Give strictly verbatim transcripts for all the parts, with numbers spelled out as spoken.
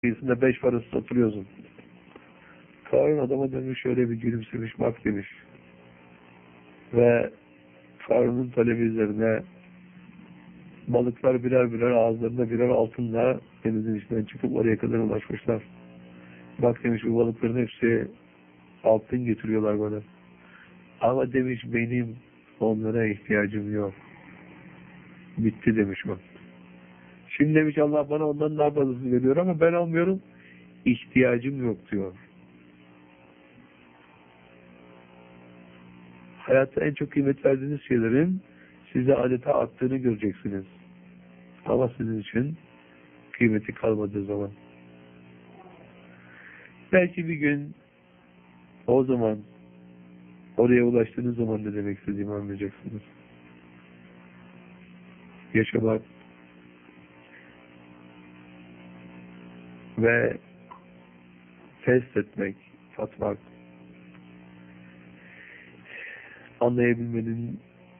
kıyısında beş parası oturuyorsun. Karun adama dönmüş, şöyle bir gülümsemiş, bak demiş. Ve Karun'un talebi üzerine balıklar birer birer ağızlarında birer altınla denizin içinden çıkıp oraya kadar ulaşmışlar. Bak demiş, bu balıkların hepsi altın getiriyorlar bana. Ama demiş, benim onlara ihtiyacım yok. Bitti demiş o. Şimdi demiş, Allah bana ondan daha fazlasını veriyor ama ben almıyorum. İhtiyacım yok diyor. Hayatta en çok kıymet verdiğiniz şeylerin size adeta attığını göreceksiniz. Ama sizin için kıymeti kalmadığı zaman. Belki bir gün o zaman oraya ulaştığınız zaman ne demek istediğimi anlayacaksınız. Yaşamak ve test etmek, tatmak, anlayabilmenin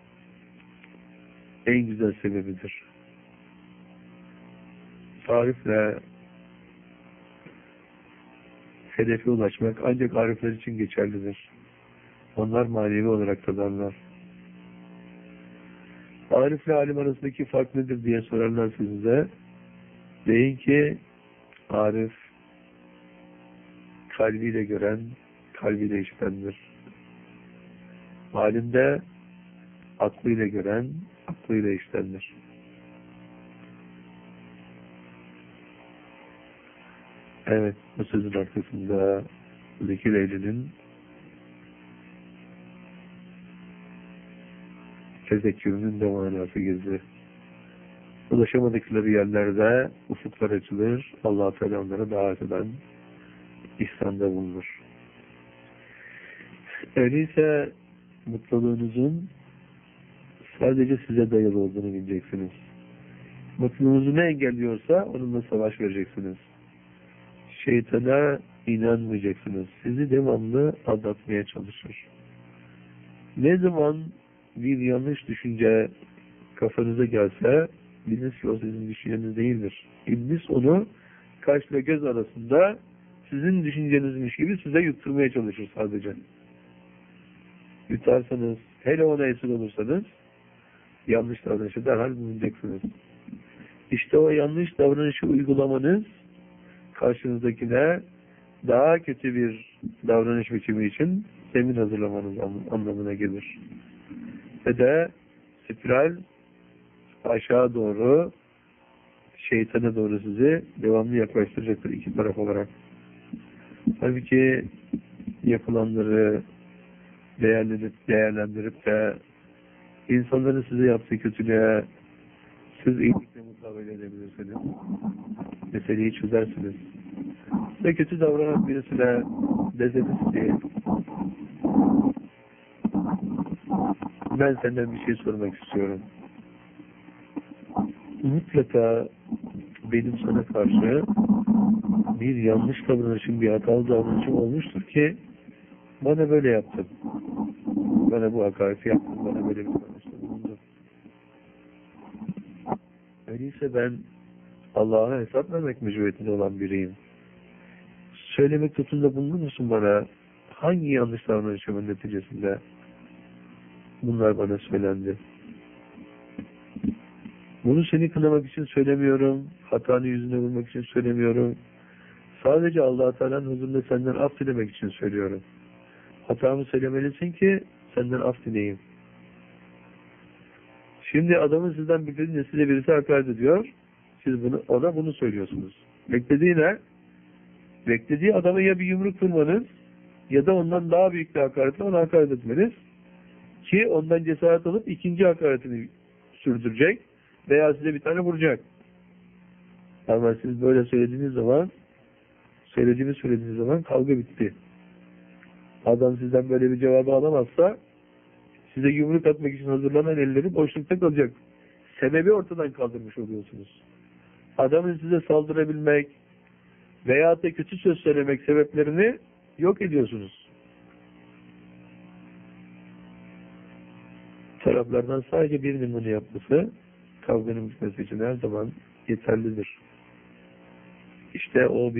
en güzel sebebidir. Tarifle hedefe ulaşmak ancak arifler için geçerlidir. Onlar manevi olarak tadarlar. Arif ile alim arasındaki fark nedir diye sorarlar size. Deyin ki, arif kalbiyle gören, kalbiyle işitendir. Alim de aklıyla gören, aklıyla işitendir. Evet, bu sözün arkasında Zeki Leyli'nin tezekkürünün de manası gizli. Ulaşamadıkları yerlerde ufuklar açılır, Allah-u Teala onlara davet eden ihsanda bulunur. Öyleyse mutluluğunuzun sadece size dayalı olduğunu bileceksiniz. Mutluluğunuzu ne engelliyorsa onunla savaş vereceksiniz. Şeytana inanmayacaksınız. Sizi devamlı aldatmaya çalışır. Ne zaman bir yanlış düşünce kafanıza gelse, biliniz ki o sizin düşünceniz değildir. İblis onu kaşla göz arasında sizin düşüncenizmiş gibi size yutturmaya çalışır sadece. Yutarsanız, hele ona esir olursanız, yanlış davranışı derhal bulunacaksınız. İşte o yanlış davranışı uygulamanız, karşınızdakine daha kötü bir davranış biçimi için zemin hazırlamanız anlamına gelir. Ve de spiral aşağı doğru, şeytana doğru sizi devamlı yaklaştıracaktır iki taraf olarak. Tabii ki yapılanları değerlendirip, değerlendirip de insanların size yaptığı kötülüğe siz iyilikle mukabele edebilirsiniz. Meseleyi çözersiniz. Ve kötü davranan birisine deseniz ki, ben senden bir şey sormak istiyorum. Mutlaka benim sana karşı bir yanlış davranışım, bir hatalı davranışım olmuştur ki bana böyle yaptın. Bana bu hakareti yaptın. Bana böyle bir davranışta bulundun. Öyleyse ben Allah'a hesap vermek mecburiyetinde olan biriyim. Söylemek tutunda bulunur musun bana? Hangi yanlış davranışımın neticesinde bunlar bana söylendi? Bunu seni kınamak için söylemiyorum. Hatanı yüzüne vurmak için söylemiyorum. Sadece Allah-u Teala'nın huzurunda senden af dilemek için söylüyorum. Hatamı söylemelisin ki senden af dileyim. Şimdi adamın sizden beklediğinde size birisi hakaret ediyor. Siz bunu, ona bunu söylüyorsunuz. Beklediği ne? Beklediği adama ya bir yumruk vurmanız ya da ondan daha büyük bir hakaretle ona hakaret etmeniz ki ondan cesaret alıp ikinci hakaretini sürdürecek veya size bir tane vuracak. Ama siz böyle söylediğiniz zaman söylediğiniz söylediğiniz zaman kavga bitti. Adam sizden böyle bir cevabı alamazsa size yumruk atmak için hazırlanan elleri boşlukta kalacak. Sebebi ortadan kaldırmış oluyorsunuz. Adamın size saldırabilmek veya da kötü söz söylemek sebeplerini yok ediyorsunuz. Taraflardan sadece birinin bunu yapması kavganın bitmesi için her zaman yeterlidir. işte o